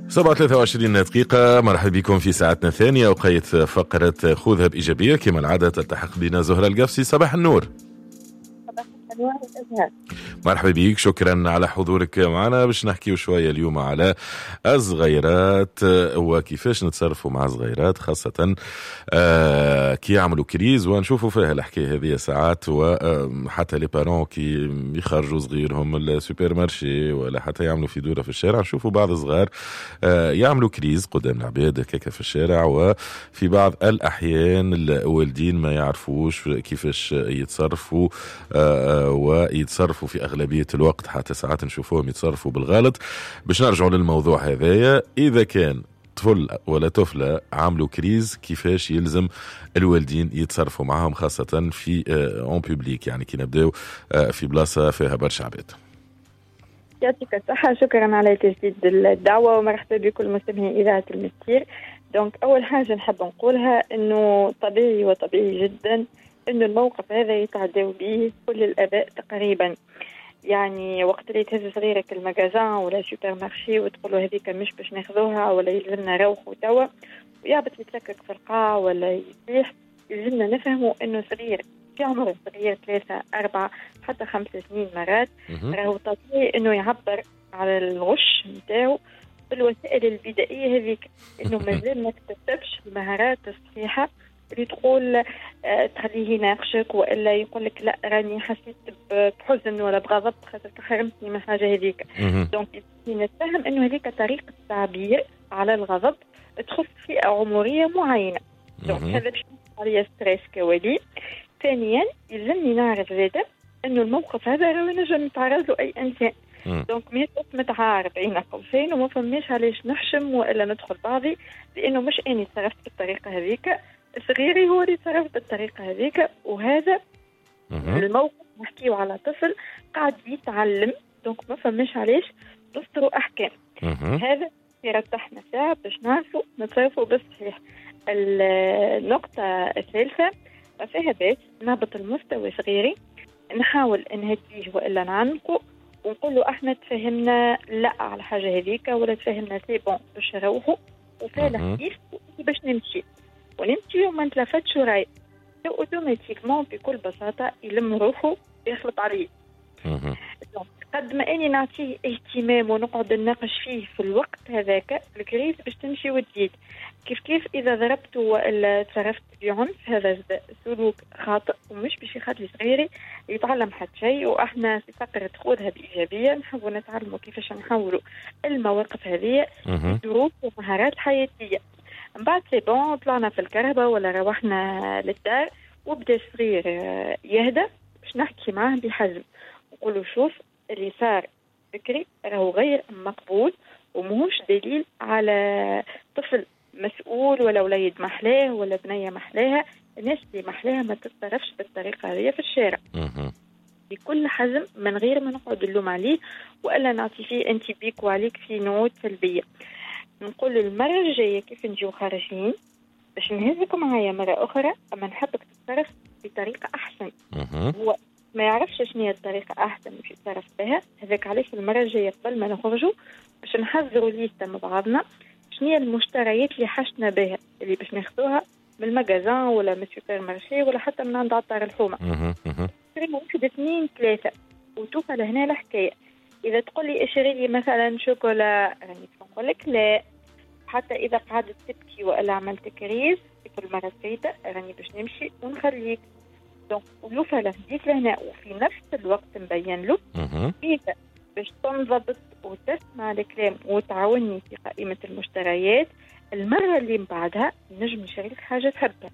7:23. مرحبا بكم في ساعتنا الثانية وقيت فقرة خذها بإيجابية. كما العادة تلتحق بنا زهرة القفصي. صباح النور. مرحبا بك، شكرا على حضورك معنا باش نحكيو شوية اليوم على الصغيرات وكيفاش نتصرفوا مع الصغيرات، خاصة كي يعملوا كريز ونشوفوا فيها الحكاية هذه ساعات، وحتى لي بارون كي يخرجوا صغيرهم السوبر مارشي ولا حتى يعملوا في دورة في الشارع، نشوفوا بعض الصغار يعملوا كريز قدام العباد هكاك في الشارع، وفي بعض الأحيان الوالدين ما يعرفوش كيفاش يتصرفوا ويتصرفوا في أغلبية الوقت، حتى ساعات نشوفوهم يتصرفوا بالغلط. باش نرجعوا للموضوع هذايا، إذا كان طفل ولا طفلة عملوا كريز كيفاش يلزم الوالدين يتصرفوا معهم، خاصة في اون بوبليك، يعني كي نبداو في بلاصة فيها برشا عباد. يعطيك الصحة، شكرا على تجديد الدعوة ومرحبا بكل مستمعي إذاعة المسير. دونك أول حاجة نحب نقولها إنه طبيعي جدا إنه الموقف هذا يتعداو به كل الآباء تقريبا. يعني وقت اللي تهز صغيرك المجازان ولا سوبر مارشي وتقولوا هذيك مش باش ناخذوها ولا يلزمنا روحوا توا ويعبط يتلكك في القاع ولا يصيح، يلزمنا نفهموا إنه صغير في عمر صغير 3 4 حتى 5 سنين مرات، راهو طبيعي إنه يعبر على الغش نتاعو بالوسائل البدائية هذيك، إنه مازال ما اكتسبش المهارات الصحيحة اللي تقول تخليه يناقشك وإلا يقول لك لا راني حسيت بحزن ولا بغضب خاطر حرمتني من حاجة هذيك. دونك نتفهم إنه هذيك طريقة تعبير على الغضب تخص فئة عمرية معينة. دونك هذا باش عليا ستريس كولي. ثانيا يلزمني نعرف زادا إنه الموقف هذا راه ينجم يتعرض له أي إنسان. دونك مش متعارف بين قوسين وما فماش علاش نحشم وإلا ندخل بعضي، لأنه مش أني تصرفت بالطريقة هذيك، صغيري هو اللي تصرف بالطريقة هذيك. وهذا الموقف نحكيه على طفل قاعد يتعلم، دونك ما فماش علاش نصدروا أحكام. هذا يرتحنا ساعة باش نعرفوا نتصرفوا بالصحيح. النقطة الثالثة فيها بس نهبط المستوى صغيري، نحاول نهديه وإلا نعنقه ونقول له احنا تفهمنا لا على حاجة هذيك ولا تفهمنا سي بون باش نروحوا وفعلا كيف باش نمشي وما نتلفتش وراي اوتوماتيكمون بكل بساطة يلم روحه يخلط عليه. قد ما اني نعطيه اهتمام ونقعد نناقش فيه في الوقت هذاك الكريز باش تمشي وتزيد. كيف اذا ضربته ولا تصرفت بعنف هذا سلوك خاطئ ومش باش يخلي صغيري يتعلم حتى شيء. واحنا في فقرة خذها بإيجابية نحاول نتعلموا كيفاش نحولوا المواقف هذه دروس ومهارات حياتية. من بعد سي بون طلعنا في الكهرباء ولا روحنا للدار وبدا صغير يهدى باش نحكي معاه بحزم نقوله شوف اللي صار فكري راهو غير مقبول ومهوش دليل على طفل مسؤول ولا وليد محلاه ولا بنية محلاها. الناس اللي محلاها ما تتصرفش بالطريقة هذه في الشارع بكل حزم من غير ما نقعد نلوم عليه وإلا نعطي فيه انت بيك وعليك في نوت سلبية. نقول المرة الجاية كيف نجيو خارجين باش نهزك معايا مرة أخرى أما نحبك تتصرف بطريقة أحسن. هو ما يعرفش شنو هي الطريقة أحسن باش يتصرف بها. هذاك علاش المرة الجاية قبل ما نخرجوا باش نحضروا ليستة مع بعضنا شنو هي المشتريات اللي حشنا بها اللي باش ناخذوها من المجازان ولا من السوبر مارشي ولا حتى من عند عطار الحومة. واحد 2 3 وتوفى لهنا الحكاية. إذا تقول لي اشري لي مثلا شوكولا راني نقول لك لا. حتى إذا قعدت تبكي وإلا عملت كريز في كل مرة فايتة راني باش نمشي ونخليك. دونك ولوفا لهديك لهنا وفي نفس الوقت نبين له إذا باش تنضبط وتسمع الكلام وتعاوني في قائمة المشتريات المرة اللي من بعدها نجم نشري لك حاجة تحبها.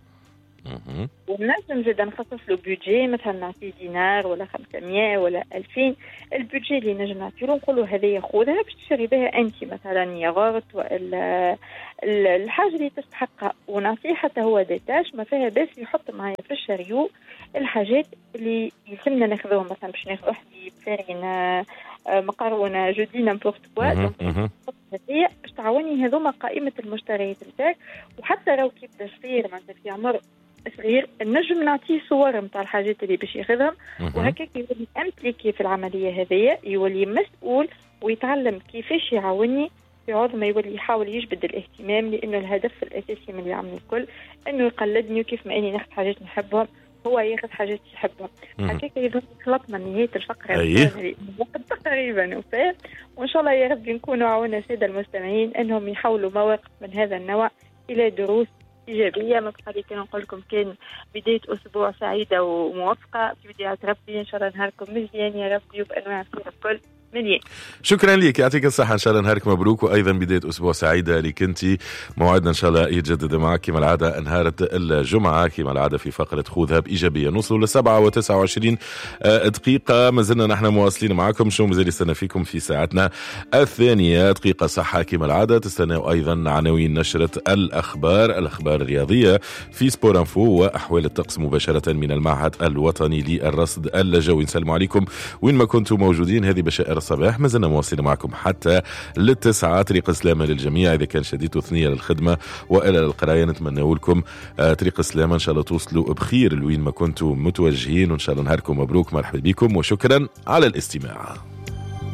ونجم زاد نخصص له بيدجي مثلا نعطيه دينار ولا 500 ولا 2000. البيدجي اللي نجم نعطيه نقولوا هذه خذها باش تشري بها انت مثلا ياغورت ولا الحاجه اللي تستحقها ونعطيه حتى هو ديتاش ما فيها بس يحط معايا في الشريو الحاجات اللي يلزمنا ناخذوهم مثلا باش ناخذ حليب فارينه مقارونه جودي نامبورت كوا. هي باش تعاوني هذوما قائمه المشتريات نتاعك. وحتى لو كيبدا صغير معناتها في عمر صغير النجم نعطيه صور نتاع الحاجات اللي باش ياخذهم وهكاك يولي امبليكي في العمليه هذه يولي مسؤول ويتعلم كيفاش يعاوني في عظمى يولي يحاول يجبد الاهتمام، لأنه الهدف الأساسي من العمل الكل إنه يقلدني، وكيف ما إني ناخذ حاجات نحبهم هو ياخذ حاجات يحبهم. هكاك يظن خلطنا نهاية الفقرة تقريبا وفاة، وإن شاء الله يا رب نكونوا عاونا السادة المستمعين أنهم يحولوا مواقف من هذا النوع إلى دروس إيجابية. ما بقى كان نقول لكم كان بداية أسبوع سعيدة وموفقة في بداية ربي، إن شاء الله نهاركم مزيان يا ربي وبأنواع الخير الكل. شكرا لك، يعطيك الصحة، إن شاء الله نهارك مبروك، وأيضا بداية أسبوع سعيدة لك أنت. موعدنا إن شاء الله يتجدد معك كما العادة نهار الجمعة كما العادة في فقرة خذها بإيجابية. نوصل ل 7:29 دقيقة، ما زلنا نحن مواصلين معكم. شو مازال يستنى فيكم في ساعتنا الثانية دقيقة صحة كما العادة. تستنوا أيضا عناوين نشرة الأخبار الرياضية في سبور انفو، وأحوال الطقس مباشرة من المعهد الوطني للرصد الجوي. نسلم عليكم وين ما كنتم موجودين. هذه بشائر الصباح، ما زلنا مواصلين معكم حتى للتسعة. طريق سلامة للجميع، إذا كان شديد ثنية للخدمة وإلى القراية نتمنى لكم طريق سلامة، إن شاء الله توصلوا بخير لوين ما كنتم متوجهين، وإن شاء الله نهاركم مبروك. مرحبا بكم وشكرا على الاستماع.